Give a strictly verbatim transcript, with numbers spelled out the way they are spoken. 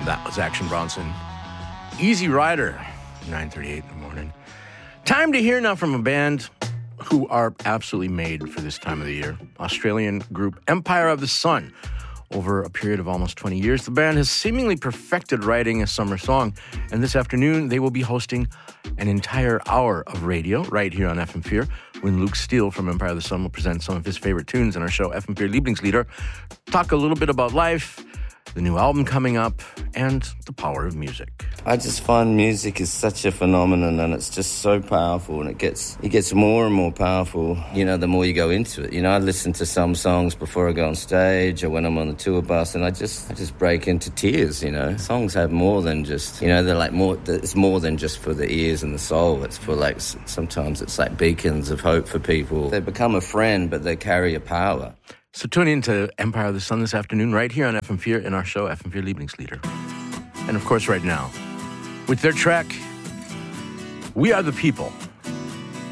That was Action Bronson. Easy Rider, nine thirty-eight in the morning. Time to hear now from a band who are absolutely made for this time of the year. Australian group Empire of the Sun. Over a period of almost twenty years, the band has seemingly perfected writing a summer song. And this afternoon, they will be hosting an entire hour of radio right here on F M Fear, when Luke Steele from Empire of the Sun will present some of his favorite tunes in our show, F M Fear Lieblingslieder, talk a little bit about life, the new album coming up, and the power of music. I just find music is such a phenomenon, and it's just so powerful, and it gets it gets more and more powerful, you know, the more you go into it. You know, I listen to some songs before I go on stage or when I'm on the tour bus, and I just I just break into tears, you know. Songs have more than just, you know, they're like more, it's more than just for the ears and the soul. It's for like, sometimes it's like beacons of hope for people. They become a friend, but they carry a power. So tune in to Empire of the Sun this afternoon right here on F M Fear in our show, F M Fear Lieblingslieder. And of course right now, with their track, We Are the People.